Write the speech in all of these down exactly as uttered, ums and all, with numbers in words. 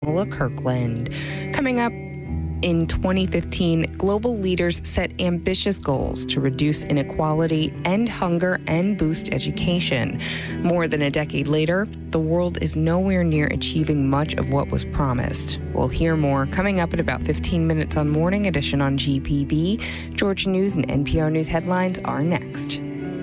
Paula Kirkland. Coming up, in twenty fifteen, global leaders set ambitious goals to reduce inequality, end hunger, and boost education. More than a decade later, the world is nowhere near achieving much of what was promised. We'll hear more coming up in about fifteen minutes on Morning Edition on G P B. Georgia News and N P R News headlines are next.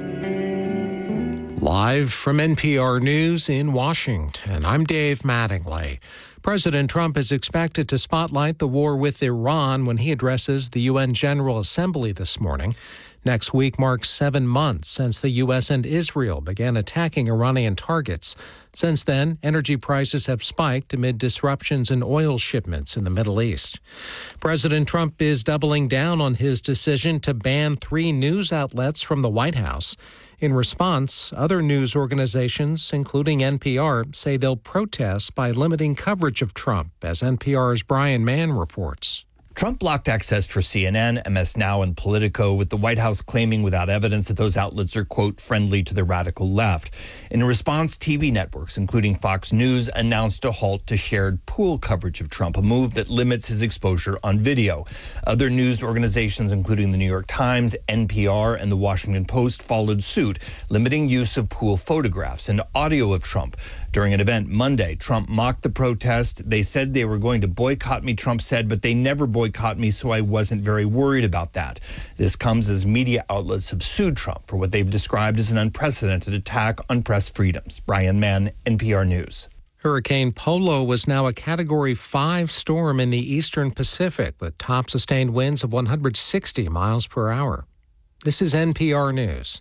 Live from N P R News in Washington, I'm Dave Mattingly. President Trump is expected to spotlight the war with Iran when he addresses the U N General Assembly this morning. Next week marks seven months since the U S and Israel began attacking Iranian targets. Since then, energy prices have spiked amid disruptions in oil shipments in the Middle East. President Trump is doubling down on his decision to ban three news outlets from the White House. In response, other news organizations, including N P R, say they'll protest by limiting coverage of Trump, as N P R's Brian Mann reports. Trump blocked access for C N N, M S Now, and Politico, with the White House claiming without evidence that those outlets are, quote, friendly to the radical left. In response, T V networks, including Fox News, announced a halt to shared pool coverage of Trump, a move that limits his exposure on video. Other news organizations, including the New York Times, N P R, and the Washington Post, followed suit, limiting use of pool photographs and audio of Trump. During an event Monday, Trump mocked the protest. They said they were going to boycott me, Trump said, but they never boycotted caught me, so I wasn't very worried about that. This comes as media outlets have sued Trump for what they've described as an unprecedented attack on press freedoms. Brian Mann, N P R News. Hurricane Polo was now a Category five storm in the eastern Pacific with top sustained winds of one hundred sixty miles per hour. This is N P R News.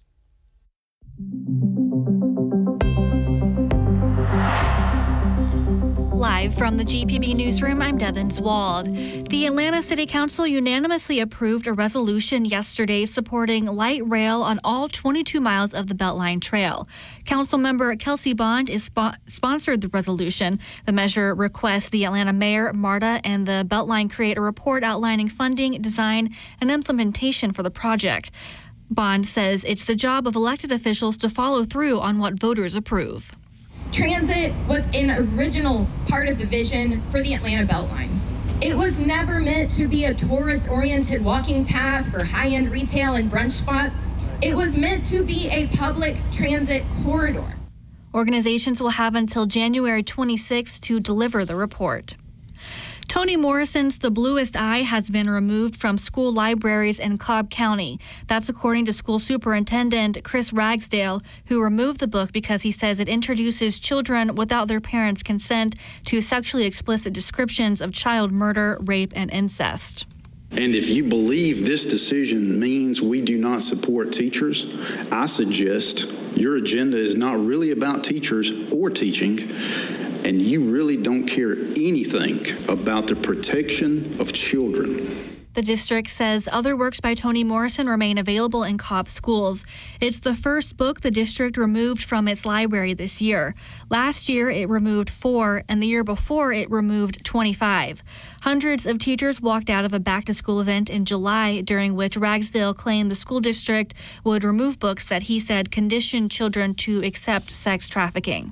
Live from the G P B newsroom, I'm Devin Zwald. The Atlanta City Council unanimously approved a resolution yesterday supporting light rail on all twenty-two miles of the Beltline Trail. Councilmember Kelsey Bond is spo- sponsored the resolution. The measure requests the Atlanta mayor, MARTA, and the Beltline create a report outlining funding, design, and implementation for the project. Bond says it's the job of elected officials to follow through on what voters approve. Transit was an original part of the vision for the Atlanta Beltline. It was never meant to be a tourist-oriented walking path for high-end retail and brunch spots. It was meant to be a public transit corridor. Organizations will have until January twenty-sixth to deliver the report. Toni Morrison's The Bluest Eye has been removed from school libraries in Cobb County. That's according to school superintendent Chris Ragsdale, who removed the book because he says it introduces children without their parents' consent to sexually explicit descriptions of child murder, rape, and incest. And if you believe this decision means we do not support teachers, I suggest your agenda is not really about teachers or teaching, and you really don't care anything about the protection of children. The district says other works by Toni Morrison remain available in Cobb schools. It's the first book the district removed from its library this year. Last year, it removed four, and the year before, it removed twenty-five. Hundreds of teachers walked out of a back-to-school event in July, during which Ragsdale claimed the school district would remove books that he said conditioned children to accept sex trafficking.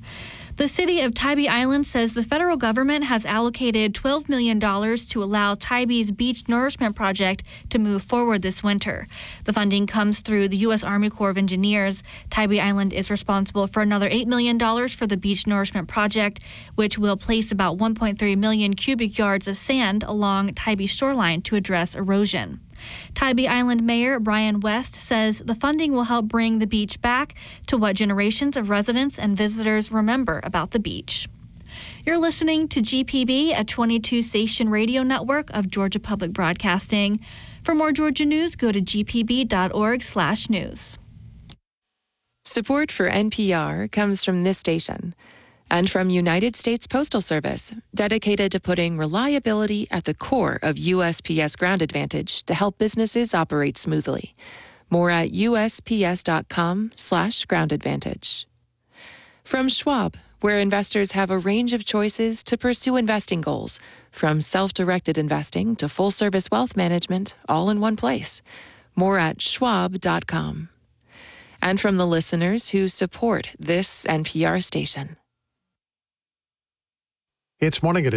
The city of Tybee Island says the federal government has allocated twelve million dollars to allow Tybee's beach nourishment project to move forward this winter. The funding comes through the U S Army Corps of Engineers. Tybee Island is responsible for another eight million dollars for the beach nourishment project, which will place about one point three million cubic yards of sand along Tybee shoreline to address erosion. Tybee Island Mayor Brian West says the funding will help bring the beach back to what generations of residents and visitors remember about the beach. You're listening to G P B, a twenty-two station radio network of Georgia Public Broadcasting. For more Georgia news, go to g p b dot org slash news. Support for N P R comes from this station and from United States Postal Service, dedicated to putting reliability at the core of U S P S Ground Advantage to help businesses operate smoothly. More at U S P S dot com slash ground advantage. From Schwab, where investors have a range of choices to pursue investing goals, from self-directed investing to full-service wealth management, all in one place. More at schwab dot com. And from the listeners who support this N P R station. It's Morning Edition.